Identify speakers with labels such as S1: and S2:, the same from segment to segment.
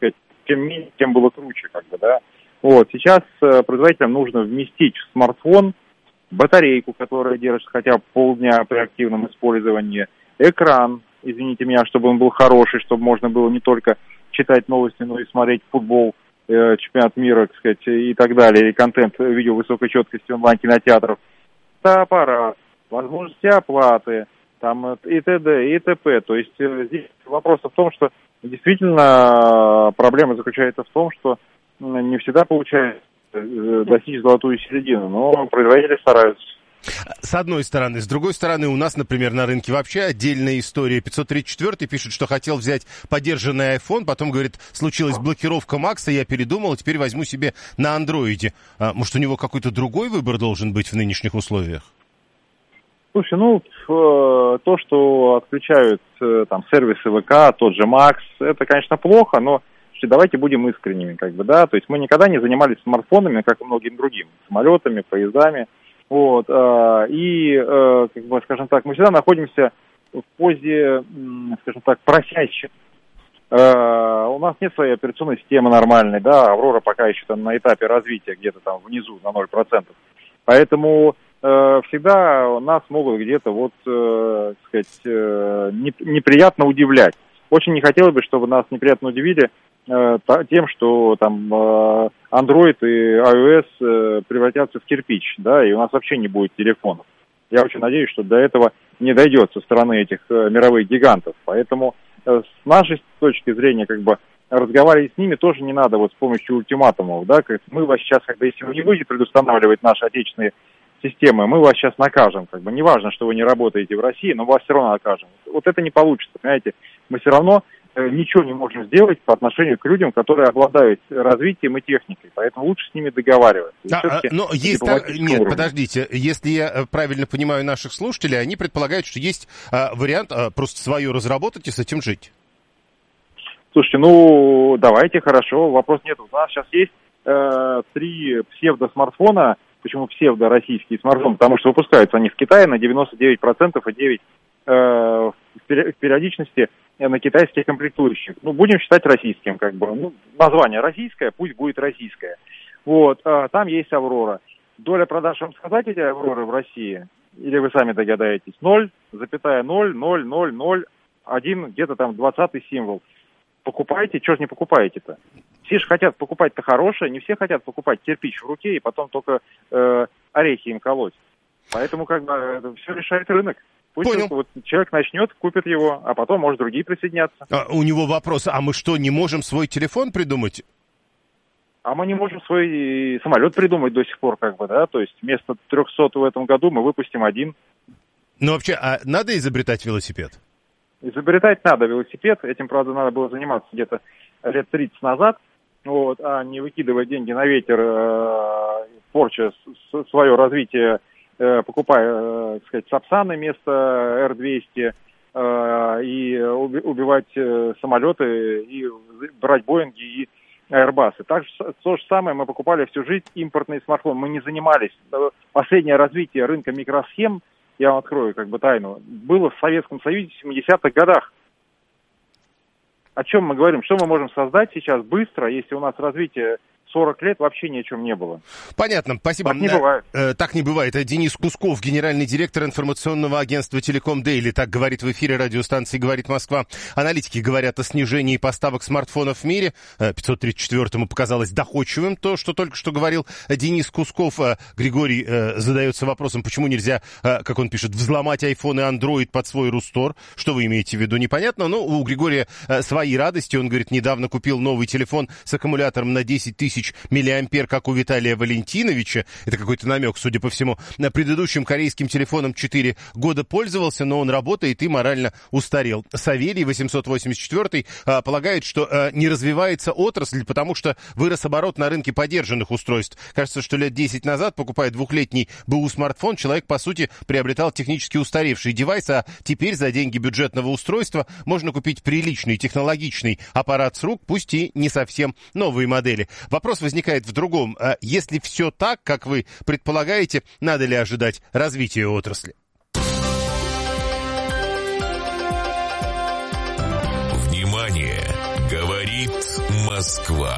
S1: сказать, чем меньше, тем было круче, как бы, да. Вот, сейчас производителям нужно вместить в смартфон батарейку, которая держит хотя бы полдня при активном использовании, экран, извините меня, чтобы он был хороший, чтобы можно было не только читать новости, но и смотреть футбол, чемпионат мира, так сказать, и так далее, и контент видео высокой четкости онлайн-кинотеатров, аппарат, возможности оплаты, там, и т.д., и т.п. То есть здесь вопрос в том, что действительно проблема заключается в том, что не всегда получается достичь золотую середину, но производители стараются.
S2: С одной стороны. С другой стороны, у нас, например, на рынке вообще отдельная история. 534 пишет, что хотел взять подержанный iPhone, потом, говорит, случилась блокировка Макса, я передумал, теперь возьму себе на андроиде. Может, у него какой-то другой выбор должен быть в нынешних условиях?
S1: Слушай, то, что отключают там сервисы ВК, тот же Макс, это, конечно, плохо, но давайте будем искренними, как бы, да, то есть мы никогда не занимались смартфонами, как и многим другим, самолетами, поездами, вот, как бы, скажем так, мы всегда находимся в позе, скажем так, просящих. У нас нет своей операционной системы нормальной, да, Аврора пока еще там на этапе развития, где-то там внизу на 0%, поэтому всегда нас могут где-то, вот, сказать, неприятно удивлять. Очень не хотелось бы, чтобы нас неприятно удивили тем, что там Android и iOS превратятся в кирпич, да, и у нас вообще не будет телефонов. Я очень надеюсь, что до этого не дойдет со стороны этих мировых гигантов. Поэтому с нашей точки зрения, как бы, разговаривать с ними тоже не надо вот с помощью ультиматумов, да, как мы вас сейчас, когда если вы не будете предустанавливать наши отечественные системы, мы вас сейчас накажем, как бы, неважно, что вы не работаете в России, но вас все равно накажем. Вот это не получится, понимаете, мы все равно ничего не можем сделать по отношению к людям, которые обладают развитием и техникой, поэтому лучше с ними договариваться.
S2: Но есть нет, подождите, если я правильно понимаю наших слушателей, они предполагают, что есть вариант просто свое разработать и с этим жить.
S1: Слушайте, давайте, хорошо, вопрос нет. У нас сейчас есть 3 псевдо-смартфона. Почему псевдо-российские смартфоны? Потому что выпускаются они в Китае на 99% и 9% в периодичности на китайских комплектующих. Будем считать российским, как бы. Название российское, пусть будет российское. Вот, там есть Аврора. Доля продаж, вам сказать, эти Авроры в России? Или вы сами догадаетесь? 0,00001, где-то там 20-й символ. Покупайте, чего ж не покупаете-то? Все же хотят покупать-то хорошее, не все хотят покупать кирпич в руке и потом только орехи им колоть. Поэтому как бы все решает рынок. Пусть вот человек начнет, купит его, а потом, может, другие присоединятся.
S2: У него вопрос, а мы что, не можем свой телефон придумать?
S1: А мы не можем свой самолет придумать до сих пор, как бы, да, то есть вместо 300 в этом году мы выпустим 1.
S2: Ну, вообще, надо изобретать велосипед?
S1: Изобретать надо велосипед, этим, правда, надо было заниматься где-то лет 30 назад, вот, а не выкидывать деньги на ветер, порча свое развитие, покупая, так сказать, Сапсаны вместо Р-200, и убивать самолеты, и брать Боинги, и Airbus. Так же, то же самое мы покупали всю жизнь импортный смартфон. Мы не занимались. Последнее развитие рынка микросхем, я вам открою как бы тайну, было в Советском Союзе в 70-х годах. О чем мы говорим? Что мы можем создать сейчас быстро, если у нас развитие 40 лет вообще ни о чем не было?
S2: Понятно, спасибо.
S1: Так не бывает.
S2: Так не бывает. Денис Кусков, генеральный директор информационного агентства «Телеком Дейли». Так говорит в эфире радиостанции «Говорит Москва». Аналитики говорят о снижении поставок смартфонов в мире. 534-му показалось доходчивым то, что только что говорил Денис Кусков. Григорий задается вопросом, почему нельзя, как он пишет, взломать iPhone и Android под свой Рустор. Что вы имеете в виду, непонятно. Но у Григория свои радости. Он говорит, недавно купил новый телефон с аккумулятором на 10 тысяч миллиампер, как у Виталия Валентиновича. Это какой-то намек, судя по всему. Предыдущим корейским телефоном 4 года пользовался, но он работает и морально устарел. Савелий, 884, полагает, что не развивается отрасль, потому что вырос оборот на рынке подержанных устройств. Кажется, что лет 10 назад, покупая 2-летний БУ смартфон, человек, по сути, приобретал технически устаревший девайс, а теперь за деньги бюджетного устройства можно купить приличный технологичный аппарат с рук, пусть и не совсем новые модели. Вопрос возникает в другом. Если все так, как вы предполагаете, надо ли ожидать развития отрасли?
S3: Внимание! Говорит Москва. Москва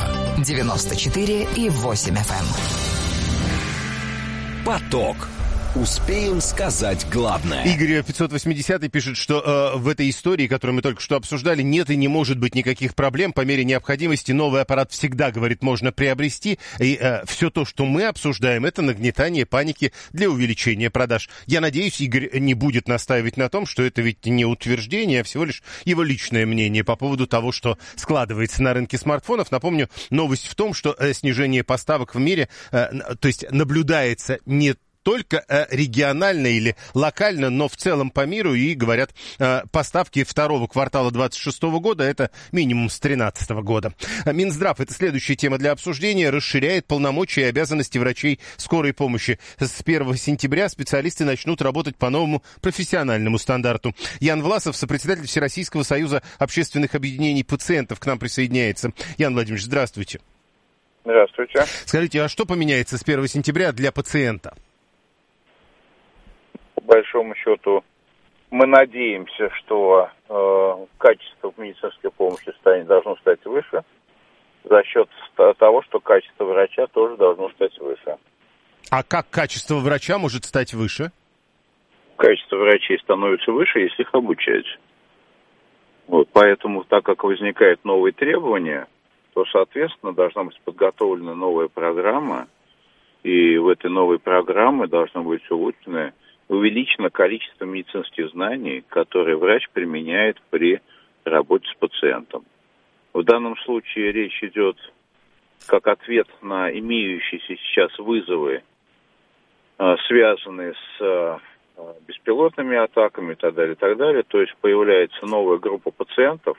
S4: 94,8 FM.
S3: Поток. Успеем сказать главное.
S2: Игорь 580 пишет, что в этой истории, которую мы только что обсуждали, нет и не может быть никаких проблем. По мере необходимости новый аппарат всегда, говорит, можно приобрести. И все то, что мы обсуждаем, это нагнетание паники для увеличения продаж. Я надеюсь, Игорь не будет настаивать на том, что это ведь не утверждение, а всего лишь его личное мнение по поводу того, что складывается на рынке смартфонов. Напомню, новость в том, что снижение поставок в мире, то есть наблюдается не только регионально или локально, но в целом по миру. И, говорят, поставки второго квартала 2026 года это минимум с 2013 года. Минздрав, это следующая тема для обсуждения, расширяет полномочия и обязанности врачей скорой помощи. С 1 сентября специалисты начнут работать по новому профессиональному стандарту. Ян Власов, сопредседатель Всероссийского союза общественных объединений пациентов, к нам присоединяется. Ян Владимирович, здравствуйте.
S5: Здравствуйте.
S2: Скажите, а что поменяется с 1 сентября для пациента?
S5: По большому счету, мы надеемся, что качество медицинской помощи должно стать выше за счет того, что качество врача тоже должно стать выше.
S2: А как качество врача может стать выше?
S5: Качество врачей становится выше, если их обучать. Вот, поэтому, так как возникают новые требования, то, соответственно, должна быть подготовлена новая программа, и в этой новой программе должно быть увеличено количество медицинских знаний, которые врач применяет при работе с пациентом. В данном случае речь идет как ответ на имеющиеся сейчас вызовы, связанные с беспилотными атаками и так далее, и так далее. То есть появляется новая группа пациентов,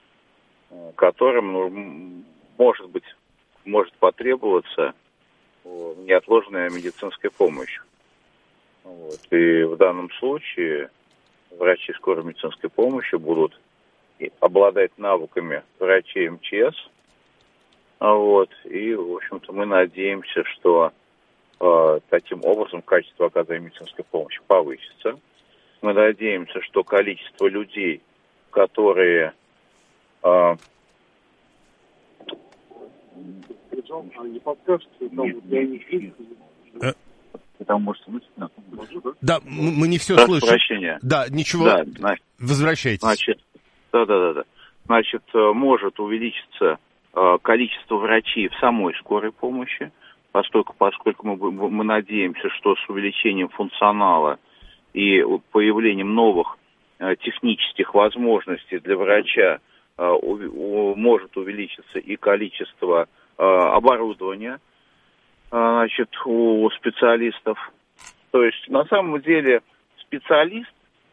S5: которым, может потребоваться неотложная медицинская помощь. Вот. И в данном случае врачи скорой медицинской помощи будут обладать навыками врачей МЧС. Вот. И, в общем-то, мы надеемся, что таким образом качество оказания медицинской помощи повысится. Мы надеемся, что количество людей, которые...
S6: Не подскажете, там может слышать на том,
S2: да, мы не все слышим.
S5: Прощения.
S2: Да, ничего.
S5: Да,
S2: возвращайтесь.
S5: Значит, да. Значит, может увеличиться количество врачей в самой скорой помощи, поскольку мы надеемся, что с увеличением функционала и появлением новых технических возможностей для врача может увеличиться и количество оборудования, значит, у специалистов. То есть, на самом деле, специалист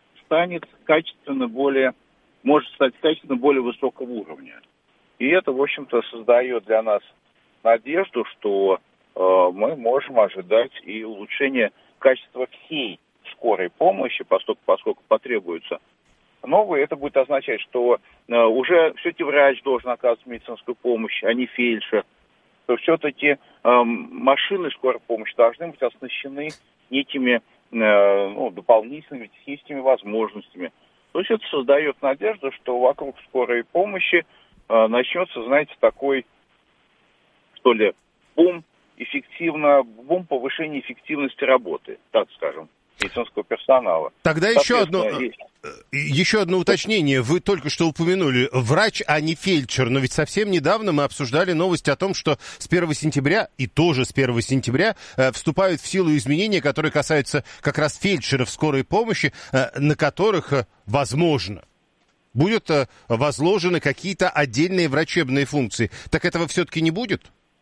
S5: может стать качественно более высокого уровня. И это, в общем-то, создает для нас надежду, что мы можем ожидать и улучшения качества всей скорой помощи, поскольку потребуется новые. Это будет означать, что уже все-таки врач должен оказывать медицинскую помощь, а не фельдшер. То все-таки машины скорой помощи должны быть оснащены некими дополнительными техническими возможностями. То есть это создает надежду, что вокруг скорой помощи начнется, знаете, такой, что ли, бум повышения эффективности работы, так скажем, медицинского персонала.
S2: Тогда еще одно уточнение. Вы только что упомянули врач, а не фельдшер. Но ведь совсем недавно мы обсуждали новость о том, что с 1 сентября, и тоже с 1 сентября, вступают в силу изменения, которые касаются как раз фельдшеров скорой помощи, на которых, возможно, будут возложены какие-то отдельные врачебные функции. Так этого все-таки не будет?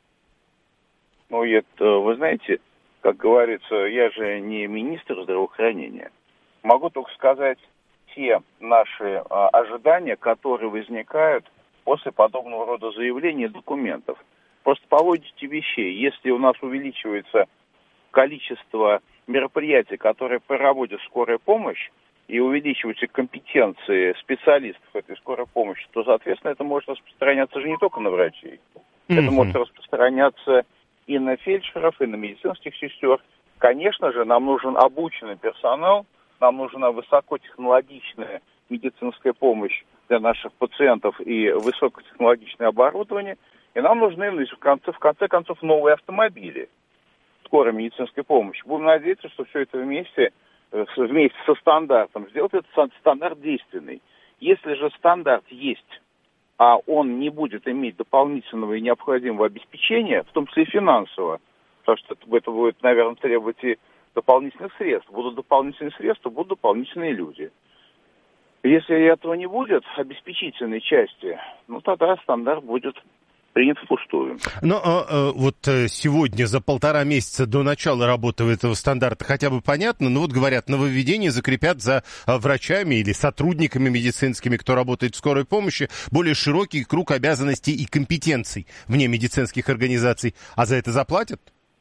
S5: Вы знаете, как говорится, я же не министр здравоохранения. Могу только сказать те наши ожидания, которые возникают после подобного рода заявлений и документов. Просто по логике вещей, если у нас увеличивается количество мероприятий, которые проводит скорая помощь, и увеличиваются компетенции специалистов этой скорой помощи, то, соответственно, это может распространяться же не только на врачей. Это может распространяться и на фельдшеров, и на медицинских сестер. Конечно же, нам нужен обученный персонал, нам нужна высокотехнологичная медицинская помощь для наших пациентов и высокотехнологичное оборудование, и нам нужны, в конце концов, новые автомобили скорой медицинской помощи. Будем надеяться, что все это вместе со стандартом сделать этот стандарт действенный. Если же стандарт есть, а он не будет иметь дополнительного и необходимого обеспечения, в том числе и финансового, потому что это будет, наверное, требовать и дополнительных средств. Будут дополнительные средства, будут дополнительные люди. Если этого не будет, обеспечительной части, тогда стандарт будет принят впустую.
S2: Но вот сегодня, за 1,5 месяца до начала работы этого стандарта, хотя бы понятно, но вот говорят, нововведения закрепят за врачами или сотрудниками медицинскими, кто работает в скорой помощи, более широкий круг обязанностей и компетенций вне медицинских организаций. А за это заплатят?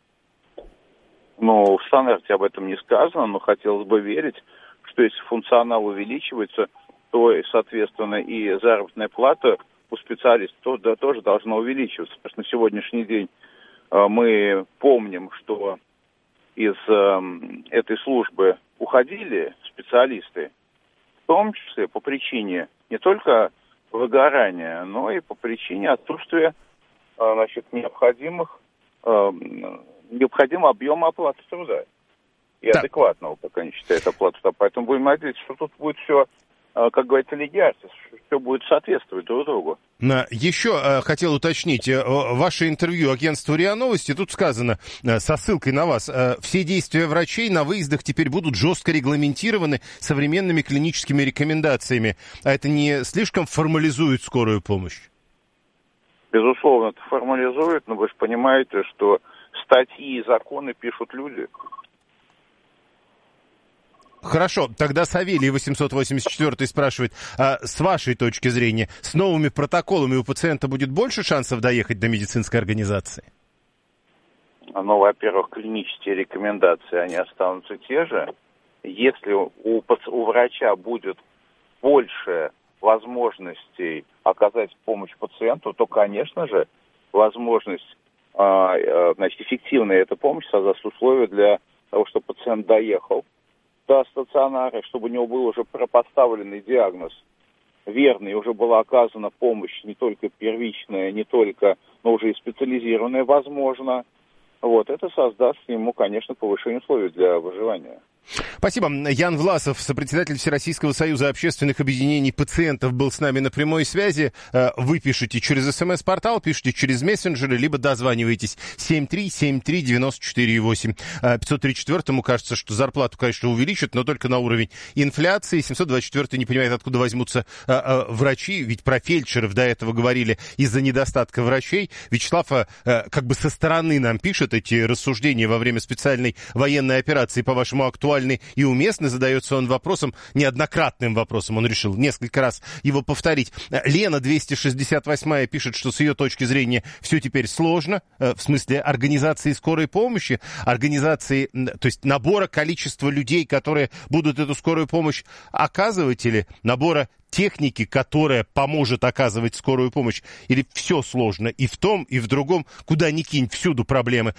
S5: В стандарте об этом не сказано, но хотелось бы верить, что если функционал увеличивается, то, соответственно, и заработная плата у специалистов тоже должна увеличиваться. Потому что на сегодняшний день мы помним, что из этой службы уходили специалисты, в том числе по причине не только выгорания, но и по причине отсутствия необходимого объема оплаты труда. И адекватного, как они считают, оплату труда. Поэтому будем надеяться, что тут будет все, как говорится, легиарство, все будет соответствовать друг другу.
S2: Еще хотел уточнить, ваше интервью агентству РИА Новости, тут сказано, со ссылкой на вас, все действия врачей на выездах теперь будут жестко регламентированы современными клиническими рекомендациями. А это не слишком формализует скорую помощь?
S5: Безусловно, это формализует, но вы же понимаете, что статьи и законы пишут люди.
S2: Хорошо, тогда Савелий 884 спрашивает, с вашей точки зрения, с новыми протоколами у пациента будет больше шансов доехать до медицинской организации?
S5: Во-первых, клинические рекомендации, они останутся те же. Если у врача будет больше возможностей оказать помощь пациенту, то, конечно же, возможность, эффективная эта помощь создаст условия для того, чтобы пациент доехал до стационара, чтобы у него был уже поставленный диагноз верный, уже была оказана помощь не только первичная, но уже и специализированная, возможно. Это создаст ему, конечно, повышение условий для выживания.
S2: Спасибо. Ян Власов, сопредседатель Всероссийского союза общественных объединений пациентов, был с нами на прямой связи. Вы пишете через СМС-портал, пишите через мессенджеры, либо дозваниваетесь 7373948. 534-му кажется, что зарплату, конечно, увеличат, но только на уровень инфляции. 724-й не понимает, откуда возьмутся врачи, ведь про фельдшеров до этого говорили из-за недостатка врачей. Вячеслав как бы со стороны нам пишет эти рассуждения во время специальной военной операции, по-вашему, актуальны и уместны, задается он вопросом, неоднократным вопросом, он решил несколько раз его повторить. Лена 268 пишет, что с ее точки зрения все теперь сложно, в смысле организации скорой помощи, организации, то есть набора количества людей, которые будут эту скорую помощь оказывать, или набора техники, которая поможет оказывать скорую помощь, или все сложно и в том, и в другом, куда ни кинь, всюду проблемы.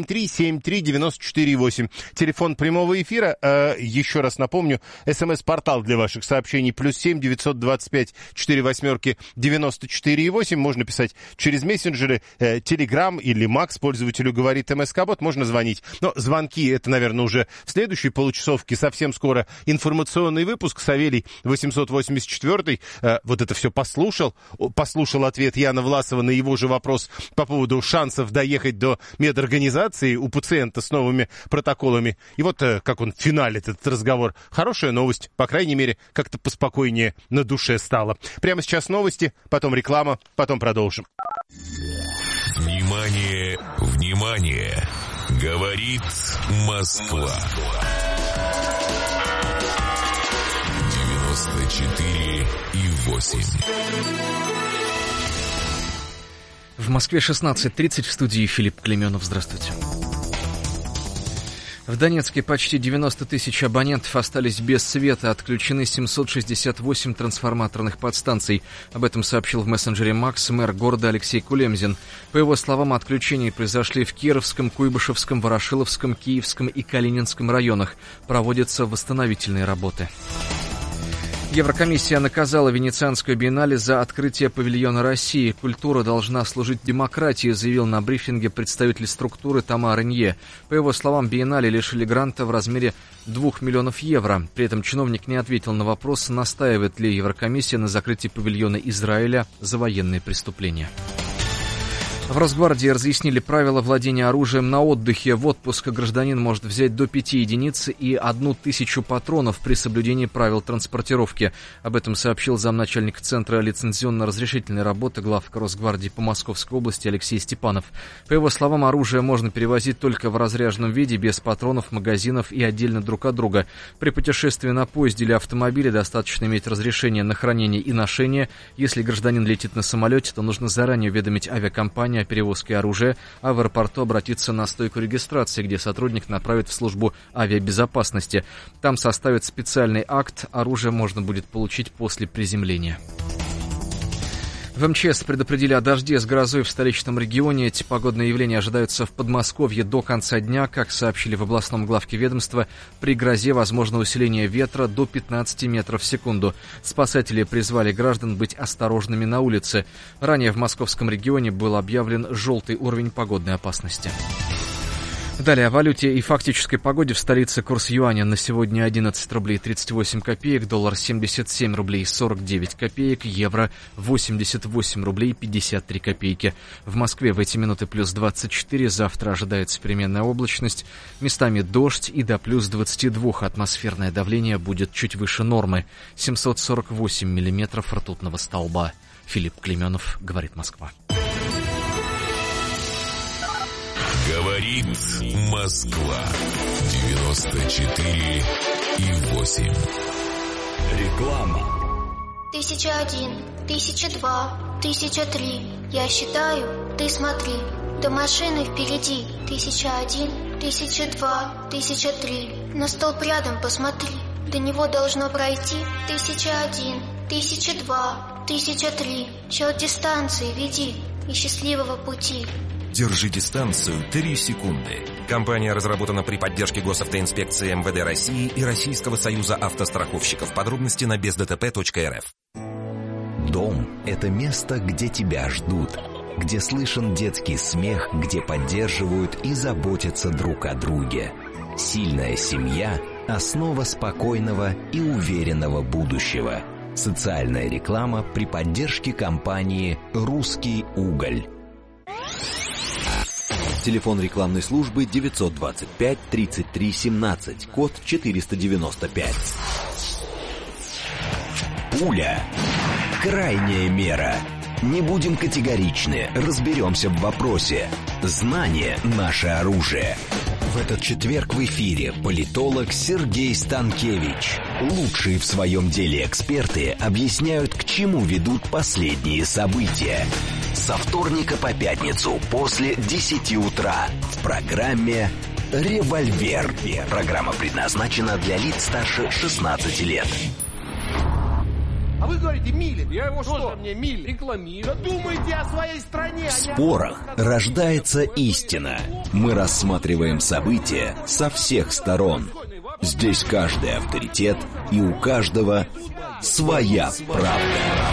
S2: 7373948, телефон прямого эфира, еще раз напомню, СМС-портал для ваших сообщений, +7 925 48 94,8, можно писать через мессенджеры, Telegram или Макс, пользователю говорит МСК-бот, можно звонить, но звонки, это, наверное, уже в следующей получасовке, совсем скоро информационный выпуск. Савелий 884 вот это все послушал ответ Яна Власова на его же вопрос по поводу шансов доехать до медорганизации у пациента с новыми протоколами. И вот как он финалит этот разговор. Хорошая новость, по крайней мере, как-то поспокойнее на душе стало. Прямо сейчас новости, потом реклама, потом продолжим.
S3: Внимание, внимание! Говорит Москва. 94,8.
S4: В Москве 16:30, в студии Филипп Клеменов. Здравствуйте. В Донецке почти 90 тысяч абонентов остались без света, отключены 768 трансформаторных подстанций. Об этом сообщил в мессенджере Макс мэр города Алексей Кулемзин. По его словам, отключения произошли в Кировском, Куйбышевском, Ворошиловском, Киевском и Калининском районах. Проводятся восстановительные работы. Еврокомиссия наказала Венецианскую биеннале за открытие павильона России. Культура должна служить демократии, заявил на брифинге представитель структуры Тома Ренье. По его словам, биеннале лишили гранта в размере 2 миллионов евро. При этом чиновник не ответил на вопрос, настаивает ли Еврокомиссия на закрытии павильона Израиля за военные преступления. В Росгвардии разъяснили правила владения оружием на отдыхе. В отпуск гражданин может взять до 5 единиц и 1000 патронов при соблюдении правил транспортировки. Об этом сообщил замначальника Центра лицензионно-разрешительной работы главка Росгвардии по Московской области Алексей Степанов. По его словам, оружие можно перевозить только в разряженном виде, без патронов, магазинов и отдельно друг от друга. При путешествии на поезде или автомобиле достаточно иметь разрешение на хранение и ношение. Если гражданин летит на самолете, то нужно заранее уведомить авиакомпанию о перевозке оружия, а в аэропорту обратиться на стойку регистрации, где сотрудник направит в службу авиабезопасности. Там составят специальный акт, оружие можно будет получить после приземления. В МЧС предупредили о дожде с грозой в столичном регионе. Эти погодные явления ожидаются в Подмосковье до конца дня. Как сообщили в областном главке ведомства, при грозе возможно усиление ветра до 15 метров в секунду. Спасатели призвали граждан быть осторожными на улице. Ранее в московском регионе был объявлен желтый уровень погодной опасности. Далее о валюте и фактической погоде в столице. Курс юаня на сегодня 11 рублей 38 копеек, доллар 77 рублей 49 копеек, евро 88 рублей 53 копейки. В Москве в эти минуты плюс 24, завтра ожидается переменная облачность, местами дождь и до плюс 22. Атмосферное давление будет чуть выше нормы, 748 миллиметров ртутного столба. Филипп Клейменов, говорит Москва.
S3: Говорит Москва. 94,8.
S7: Реклама.
S8: 1001, 1002, 1003. Я считаю, ты смотри. До машины впереди. 1001, 1002, 1003. На столб рядом посмотри. До него должно пройти 1001, 1002, 1003. Счет дистанции веди и счастливого пути.
S7: Держи дистанцию 3 секунды. Компания разработана при поддержке Госавтоинспекции МВД России и Российского союза автостраховщиков. Подробности на бездтп.рф.
S9: Дом – это место, где тебя ждут, где слышен детский смех, где поддерживают и заботятся друг о друге. Сильная семья – основа спокойного и уверенного будущего. Социальная реклама при поддержке компании «Русский уголь».
S10: Телефон рекламной службы 925-33-17, код 495.
S9: Пуля. Крайняя мера. Не будем категоричны, разберемся в вопросе. Знание – наше оружие. В этот четверг в эфире политолог Сергей Станкевич. Лучшие в своем деле эксперты объясняют, к чему ведут последние события. Со вторника по пятницу после 10 утра в программе «Револьвер». Программа предназначена для лиц старше 16 лет.
S11: А вы говорите, Милин. Я его что? Мне Милин рекламирую. Думайте о своей стране.
S9: В спорах рождается истина. Мы рассматриваем события со всех сторон. Здесь каждый авторитет, и у каждого своя правда.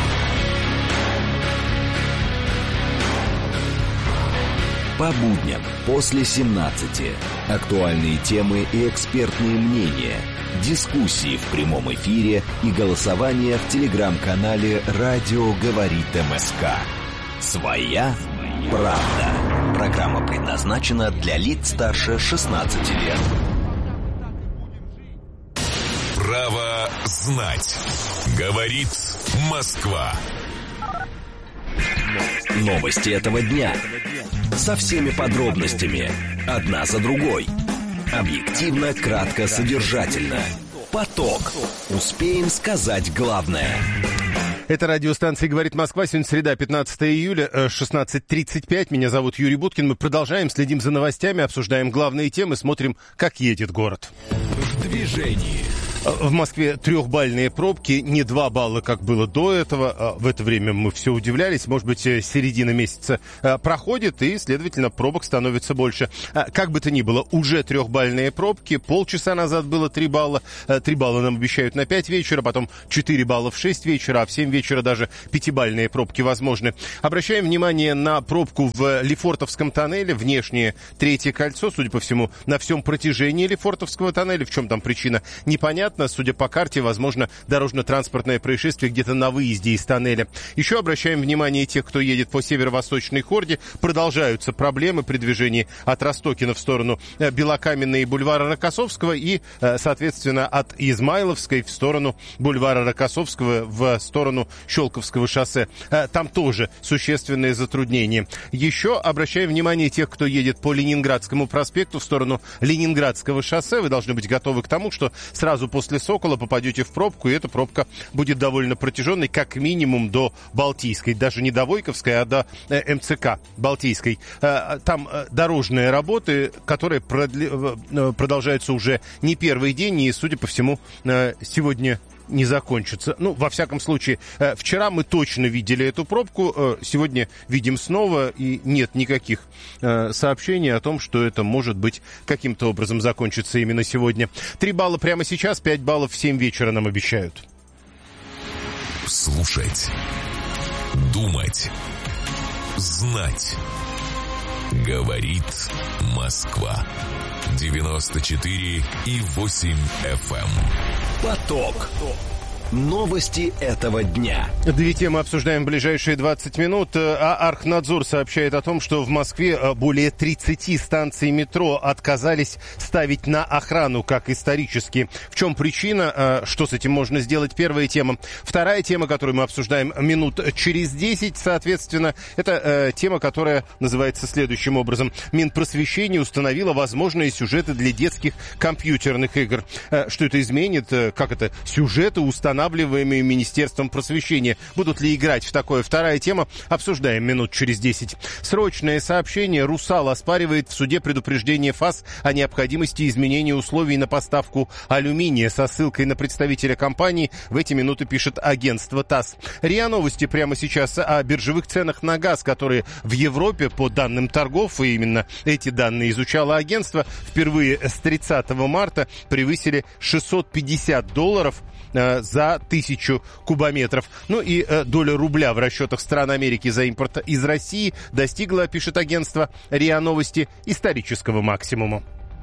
S9: По будням после 17. Актуальные темы и экспертные мнения. Дискуссии в прямом эфире и голосование в телеграм-канале «Радио говорит МСК». Своя правда. Программа предназначена для лиц старше 16 лет.
S3: Право знать. Говорит Москва.
S9: Новости этого дня. Со всеми подробностями. Одна за другой. Объективно, кратко, содержательно. Поток. Успеем сказать главное.
S2: Это радиостанция «Говорит Москва». Сегодня среда, 15 июля, 16:35. Меня зовут Юрий Буткин. Мы продолжаем, следим за новостями, обсуждаем главные темы, смотрим, как едет город.
S7: В движении.
S2: В Москве 3-бальные пробки, не 2 балла, как было до этого. В это время мы все удивлялись. Может быть, середина месяца проходит, и, следовательно, пробок становится больше. Как бы то ни было, уже 3-бальные пробки. Полчаса назад было 3 балла. 3 балла нам обещают на 5 вечера, потом 4 балла в 6 вечера, а в 7 вечера даже 5-бальные пробки возможны. Обращаем внимание на пробку в Лефортовском тоннеле, внешнее 3-е кольцо, судя по всему, на всем протяжении Лефортовского тоннеля. В чем там причина, непонятно. Судя по карте, возможно, дорожно-транспортное происшествие где-то на выезде из тоннеля. Еще обращаем внимание тех, кто едет по северо-восточной хорде. Продолжаются проблемы при движении от Ростокина в сторону Белокаменной и бульвара Рокоссовского и, соответственно, от Измайловской в сторону бульвара Рокоссовского в сторону Щелковского шоссе. Там тоже существенные затруднения. Еще обращаем внимание тех, кто едет по Ленинградскому проспекту в сторону Ленинградского шоссе. Вы должны быть готовы к тому, что сразу после Сокола попадете в пробку, и эта пробка будет довольно протяженной, как минимум до Балтийской. Даже не до Войковской, а до МЦК Балтийской. Там дорожные работы, которые продолжаются уже не первый день, и, судя по всему, сегодня не закончится. Ну, во всяком случае, вчера мы точно видели эту пробку, сегодня видим снова, и нет никаких сообщений о том, что это может быть каким-то образом закончится именно сегодня. 3 балла прямо сейчас, 5 баллов в 7 вечера нам обещают.
S3: Слушать, думать, знать. Говорит Москва. 94,8 FM.
S9: Поток. Новости этого дня.
S2: 2 темы обсуждаем в ближайшие 20 минут. Архнадзор сообщает о том, что в Москве более 30 станций метро отказались ставить на охрану, как исторически. В чем причина? Что с этим можно сделать? Первая тема. Вторая тема, которую мы обсуждаем минут через 10, соответственно, это тема, которая называется следующим образом. Минпросвещение установило возможные сюжеты для детских компьютерных игр. Что это изменит? Как это? Сюжеты устанавливаемые Министерством просвещения. Будут ли играть в такое? Вторая тема. Обсуждаем минут через 10. Срочное сообщение. «Русал» оспаривает в суде предупреждение ФАС о необходимости изменения условий на поставку алюминия. Со ссылкой на представителя компании в эти минуты пишет агентство ТАСС. РИА Новости прямо сейчас о биржевых ценах на газ, которые в Европе, по данным торгов, и именно эти данные изучало агентство, впервые с 30 марта превысили $650 за 1000 кубометров. Ну и доля рубля в расчетах стран Америки за импорт из России достигла, пишет агентство РИА Новости, исторического максимума.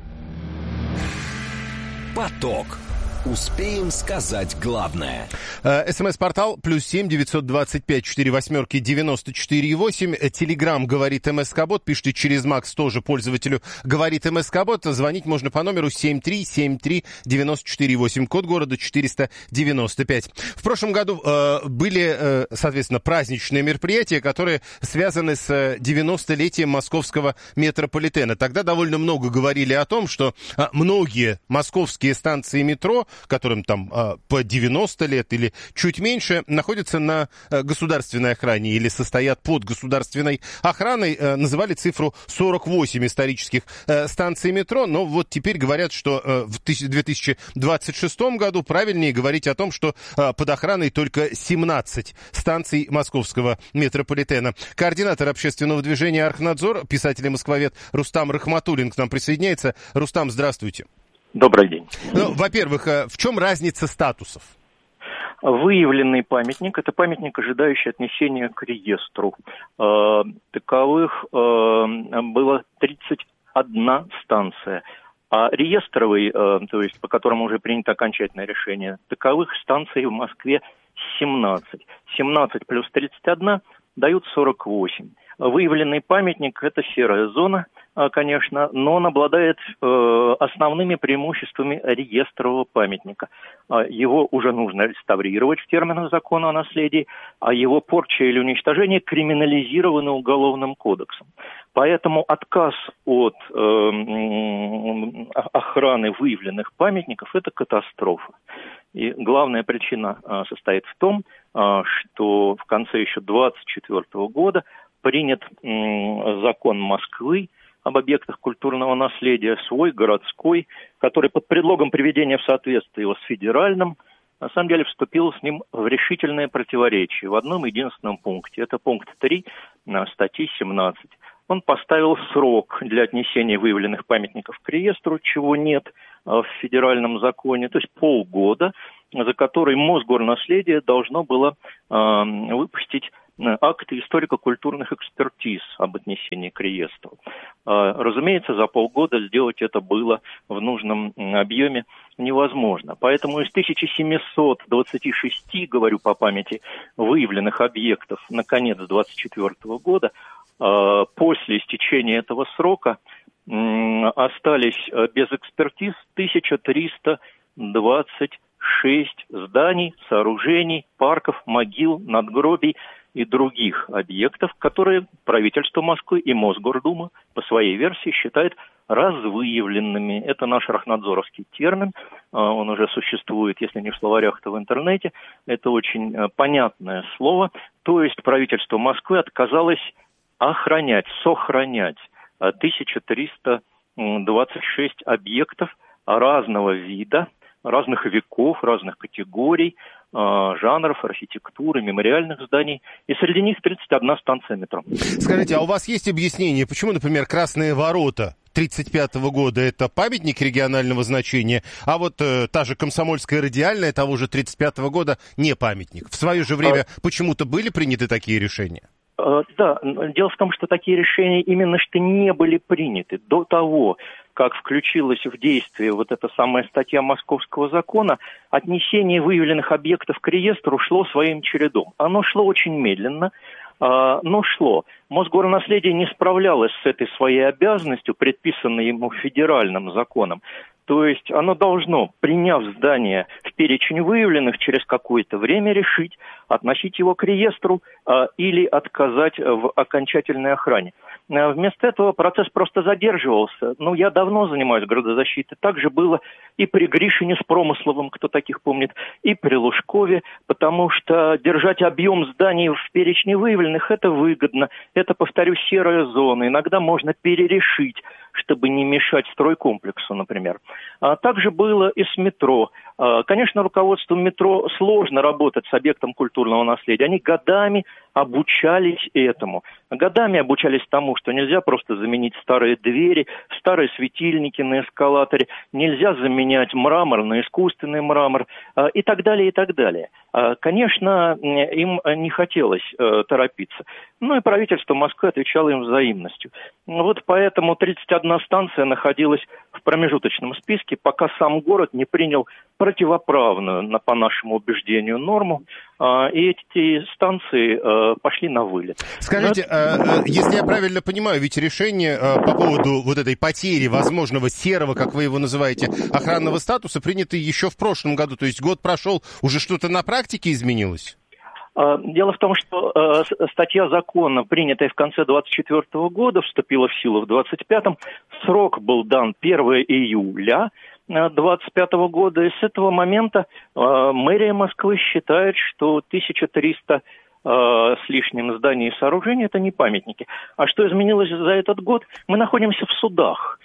S9: Поток. Успеем сказать главное.
S2: СМС-портал +7 925 48 94 8. Телеграм «Говорит МСК-бот». Пишите через Макс, тоже пользователю «Говорит МСК-бот». Звонить можно по номеру 7373948. Код города 495. В прошлом году были, соответственно, праздничные мероприятия, которые связаны с 90-летием московского метрополитена. Тогда довольно много говорили о том, что многие московские станции метро, которым там по 90 лет или чуть меньше, находятся на государственной охране или состоят под государственной охраной. Называли цифру 48 исторических станций метро, но вот теперь говорят, что в 2026 году правильнее говорить о том, что под охраной только 17 станций московского метрополитена. Координатор общественного движения «Архнадзор», писатель и москвовед Рустам Рахматуллин к нам присоединяется. Рустам, здравствуйте.
S12: Добрый день.
S2: Ну, во-первых, в чем разница статусов?
S12: Выявленный памятник – это памятник, ожидающий отнесения к реестру. Таковых было 31 станция. А реестровый, то есть по которому уже принято окончательное решение, таковых станций в Москве 17. 17 плюс 31 дают 48. Выявленный памятник – это серая зона, конечно, но он обладает основными преимуществами реестрового памятника. Его уже нужно реставрировать в терминах закона о наследии, а его порча или уничтожение криминализированы Уголовным кодексом. Поэтому отказ от охраны выявленных памятников – это катастрофа. И главная причина состоит в том, что в конце еще 2024 года принят закон Москвы об объектах культурного наследия, свой городской, который под предлогом приведения в соответствие его с федеральным, на самом деле вступил с ним в решительное противоречие в одном единственном пункте. Это пункт 3 статьи 17. Он поставил срок для отнесения выявленных памятников к реестру, чего нет в федеральном законе, то есть полгода, за который Мосгорнаследие должно было выпустить акты историко-культурных экспертиз об отнесении к реестру. Разумеется, за полгода сделать это было в нужном объеме невозможно. Поэтому из 1726, говорю по памяти, выявленных объектов на конец 2024 года, после истечения этого срока остались без экспертиз 1326 зданий, сооружений, парков, могил, надгробий и других объектов, которые правительство Москвы и Мосгордума по своей версии считает развыявленными. Это наш рахнадзоровский термин, он уже существует, если не в словарях, то в интернете. Это очень понятное слово. То есть правительство Москвы отказалось сохранять 1326 объектов разного вида, разных веков, разных категорий, жанров, архитектуры, мемориальных зданий. И среди них 31 станция метро.
S2: Скажите, а у вас есть объяснение, почему, например, Красные ворота 1935 года это памятник регионального значения, а вот та же Комсомольская радиальная того же 1935 года не памятник? В свое же время почему-то были приняты такие решения?
S12: Да, дело в том, что такие решения именно что не были приняты до того, как включилась в действие вот эта самая статья Московского закона. Отнесение выявленных объектов к реестру шло своим чередом. Оно шло очень медленно, но шло. Мосгорнаследие не справлялось с этой своей обязанностью, предписанной ему федеральным законом. То есть оно должно, приняв здание в перечень выявленных, через какое-то время решить, относить его к реестру или отказать в окончательной охране. Вместо этого процесс просто задерживался. Я давно занимаюсь градозащитой. Так же было и при Гришине с Промысловым, кто таких помнит, и при Лужкове, потому что держать объем зданий в перечне выявленных – это выгодно. Это, повторюсь, серая зона. Иногда можно перерешить, чтобы не мешать стройкомплексу, например. Также было и с метро. Конечно, руководству метро сложно работать с объектом культурного наследия. Они годами обучались этому. Годами обучались тому, что нельзя просто заменить старые двери, старые светильники на эскалаторе, нельзя заменять мрамор на искусственный мрамор и так далее, и так далее. Конечно, им не хотелось торопиться. И правительство Москвы отвечало им взаимностью. Вот поэтому 31 станция находилась в промежуточном списке, пока сам город не принял противоправную, по нашему убеждению, норму, и эти станции пошли на вылет.
S2: Скажите, если я правильно понимаю, ведь решение по поводу вот этой потери возможного серого, как вы его называете, охранного статуса принято еще в прошлом году, то есть год прошел, уже что-то на практике изменилось?
S12: Дело в том, что статья закона, принятая в конце 2024 года, вступила в силу в 2025. Срок был дан 1 июля 2025 года, и с этого момента мэрия Москвы считает, что 1300 с лишним зданий и сооружений – это не памятники. А что изменилось за этот год? Мы находимся в судах.